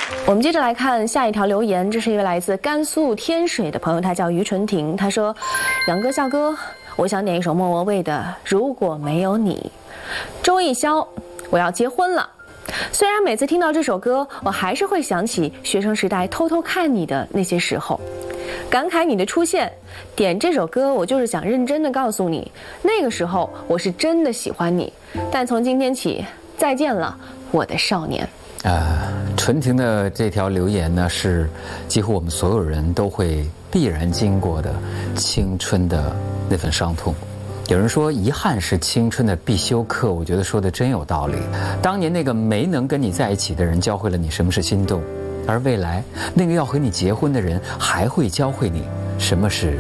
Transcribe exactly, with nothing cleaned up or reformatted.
我们接着来看下一条留言，这是一位来自甘肃天水的朋友，他叫于纯婷，他说：“杨哥、笑哥，我想点一首莫文蔚的《如果没有你》。周艺潇，我要结婚了。虽然每次听到这首歌，我还是会想起学生时代偷偷看你的那些时候，感慨你的出现。点这首歌，我就是想认真的告诉你，那个时候我是真的喜欢你，但从今天起，再见了，我的少年。” 呃，纯婷的这条留言呢，是几乎我们所有人都会必然经过的青春的那份伤痛。有人说遗憾是青春的必修课，我觉得说的真有道理。当年那个没能跟你在一起的人教会了你什么是心动，而未来那个要和你结婚的人还会教会你什么是